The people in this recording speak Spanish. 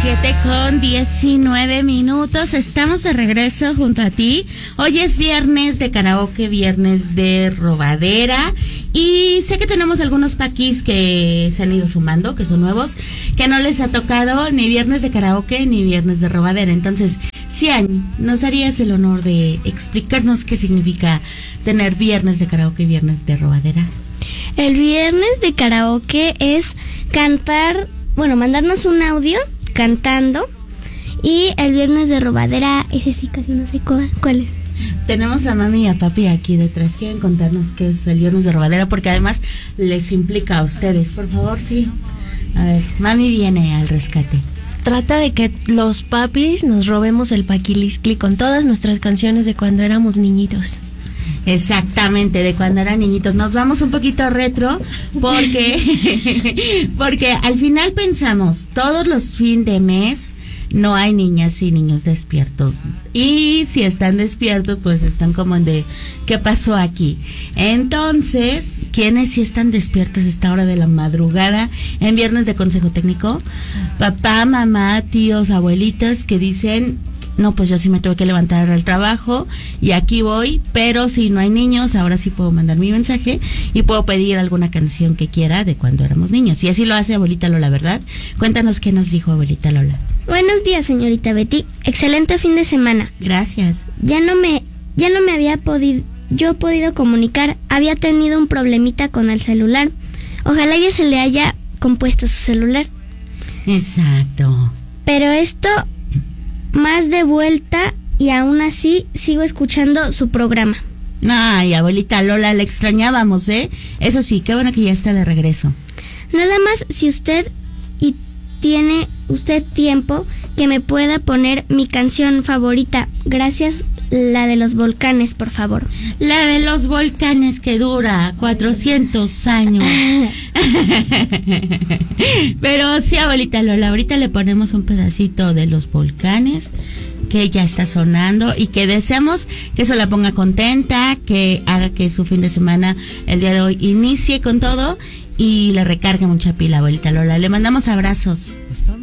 7:19. Estamos de regreso junto a ti. Hoy es viernes de karaoke, viernes de robadera. Y sé que tenemos algunos paquis que se han ido sumando, que son nuevos, que no les ha tocado ni viernes de karaoke ni viernes de robadera. Entonces, Cian, ¿nos harías el honor de explicarnos qué significa tener viernes de karaoke y viernes de robadera? El viernes de karaoke es cantar, mandarnos un audio cantando, y el viernes de robadera, ese sí casi no sé cuál es. Tenemos a mami y a papi aquí detrás. ¿Quieren contarnos qué es el viernes de robadera? Porque además les implica a ustedes. Por favor, sí. A ver, mami viene al rescate. Trata de que los papis nos robemos el paquiliscli con todas nuestras canciones de cuando éramos niñitos. Exactamente, de cuando eran niñitos. Nos vamos un poquito retro porque al final pensamos, todos los fines de mes no hay niñas y niños despiertos. Y si están despiertos, pues están como de ¿qué pasó aquí? Entonces, ¿quiénes sí están despiertos a esta hora de la madrugada en viernes de consejo técnico? Papá, mamá, tíos, abuelitos que dicen: no, pues yo sí me tuve que levantar al trabajo y aquí voy, pero si no hay niños, ahora sí puedo mandar mi mensaje y puedo pedir alguna canción que quiera de cuando éramos niños. Y así lo hace abuelita Lola, ¿verdad? Cuéntanos qué nos dijo abuelita Lola. Buenos días, señorita Betty. Excelente fin de semana. Gracias. Ya no me había podido comunicar. Había tenido un problemita con el celular. Ojalá ya se le haya compuesto su celular. Exacto. Pero esto más de vuelta, y aún así sigo escuchando su programa. Ay, abuelita Lola, la extrañábamos, ¿eh? Eso sí, qué bueno que ya está de regreso. Nada más, si usted tiene tiempo, que me pueda poner mi canción favorita. Gracias, la de los volcanes, por favor. La de los volcanes, que dura 400 años. Pero sí, abuelita Lola, ahorita le ponemos un pedacito de los volcanes que ya está sonando y que deseamos que eso la ponga contenta, que haga que su fin de semana el día de hoy inicie con todo y le recargue mucha pila, abuelita Lola. Le mandamos abrazos.